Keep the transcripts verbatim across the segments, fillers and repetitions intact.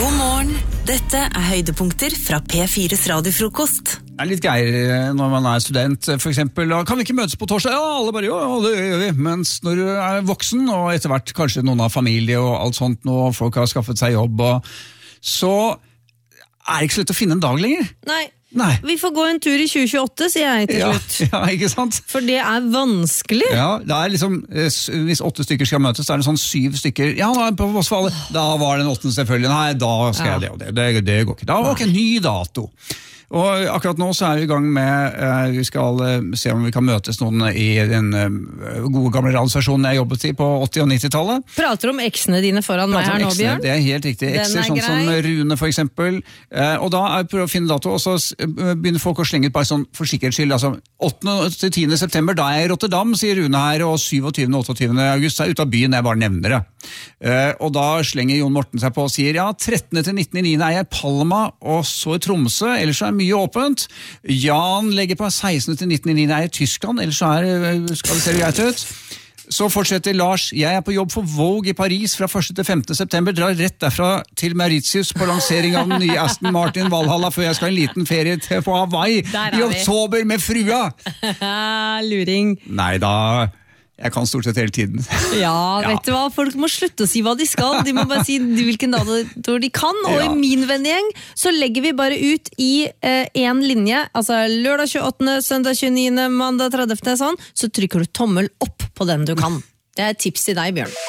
God morgen, dette er høydepunkter fra P fires radiofrokost. Det er litt greier når man er student, for eksempel. Kan vi ikke møtes på torsdag? Ja, alle bare, ja, det gjør vi. Mens når du er voksen, og etter hvert kanskje noen har familie og alt sånt, og folk har skaffet seg jobb, og så er det ikke så lett å finne en dag lenger. Nei. Nei. Vi får gå en tur i tjue tjueåtte, sier jeg til slutt. Ja, ja, ikke sant? For det er vanskelig. Ja, det er liksom, hvis åtte stykker skal møtes, så er det sånn syv stykker. Ja, på Vossfallet, da var den åttende selvfølgelig. Nei, da skal jeg det, og det, det, det går ikke. Da var ikke en ny dato. Og akkurat nå så er vi i gang med, uh, vi skal uh, se om vi kan møtes noen i den uh, gode gamle radiostasjonen jeg jobbet i på åtti- og nittitallet. Prater om eksene dine foran meg her nå, Bjørn. Det er helt riktig. Ekser, sånn som Rune for eksempel. Uh, og da er jeg prøver å finne dato, og så begynner folk å slenge ut bare sånn for sikkerhets skyld. Altså, åttende til tiende september, da er jeg i Rotterdam, sier Rune her, og syvogtyvende og åtteogtyvende august er ute av byen, jeg bare nevner det. Uh, og da slenger Jon Morten seg på og sier, ja, trettende til nittende niende er jeg i Palma, og så i Tromsø, ellers er jeg mye åpent. Jan legger på sekstende til nittende niende er i Tyskland, ellers så er, skal det se greit ut. Så fortsetter Lars, jeg er på jobb for Vogue i Paris fra første til femte september, drar rett derfra til Mauritius på lansering av den nye Aston Martin Valhalla før jeg skal en liten ferie til på Hawaii i oktober med frua. Luring. Nei da, jeg kan stort sett hele tiden. Ja, vet ja. du hva? Folk må slutte å si hva de skal. De må bare si hvilken dato de kan. Og ja. I min vennegjeng så legger vi bare ut i eh, en linje, altså lørdag tjueåttende, søndag tjueniende, mandag tredivte, sånn, så trykker du tommel opp på den du kan. Det er et tips til deg, Bjørn.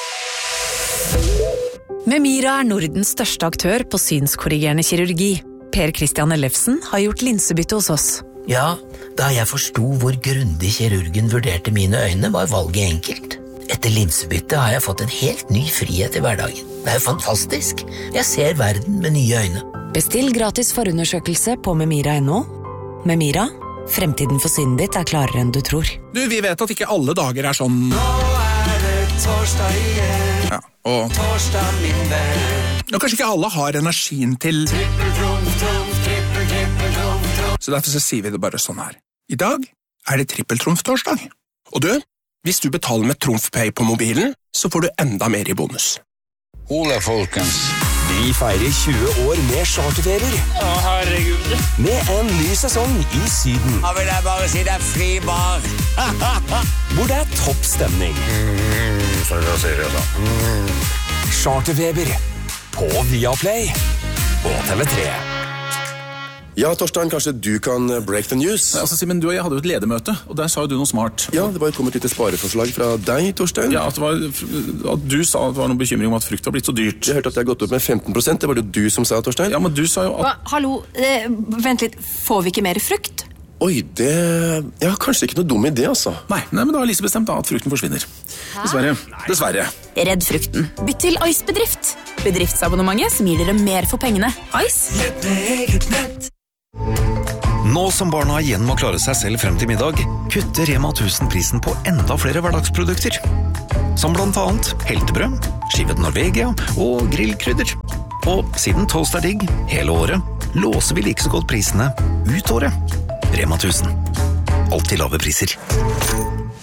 Memira er Nordens største aktør på synskorrigerende kirurgi. Per Christian Ellefsen har gjort linsebytte hos oss. Ja, da jeg forstod hvor grundig kirurgen vurderte mine øyne, var valget enkelt. Etter linsebytte har jeg fått en helt ny frihet i hverdagen. Det er jo fantastisk. Jeg ser verden med nye øyne. Bestill gratis forundersøkelse på memira punktum no. Memira, fremtiden for synet ditt er klarere enn du tror. Du, vi vet at ikke alle dager er sånn. Nå er det torsdag igjen. Ja, og torsdag min venn. Og kanskje ikke alle har energien til Trippeltrumf, trumf, trippel, trippel, trumf, trumf. Så derfor så sier vi det bare sånn her. I dag er det trippeltrumf-torsdag. Og du, hvis du betaler med TrumfPay på mobilen, så får du enda mer i bonus. Ole folkens, vi feirer tjue år med charterferier. Å, herregud. Med en ny sesong i Syden. Da vil jeg bare si det er fri bar. Hvor det er topp stemning. Mm, så jeg sier det da. Mm. Charterfeber på Viaplay og T V tre. Ja, Torstein, kanskje du kan break the news? Nei, altså, Simen, du og jeg hadde jo et ledermøte, og der sa jo du noe smart. Ja, det var kommet litt spareforslag fra deg, Torstein. Ja, at, det var, at du sa at det var noen bekymring om at frukt var blitt så dyrt. Jeg hørte at det har gått opp med femten prosent, det var det du som sa, Torstein. Ja, men du sa jo at... Hva? Hallo, eh, vent litt, får vi ikke mer frukt? Oi, det... Ja, kanskje ikke noe dum idé, altså. Nei, nei men da har Lise bestemt da at frukten forsvinner. Hæ? Dessverre. Dessverre. Redd frukten. Bytt til Ice-bedrift. Bedriftsabonnementet som gir dere mer for pengene. Ice. Lett med eget nett. Nå som barna igjen må klare seg selv frem til middag, kutter Rema tusen prisen på enda flere hverdagsprodukter. Som blant annet heltebrød, skivet Norvegia og grillkrydder. Og siden toast er digg hele året, låser vi like så godt prisene ut året. Rema tusen. Alltid lave priser.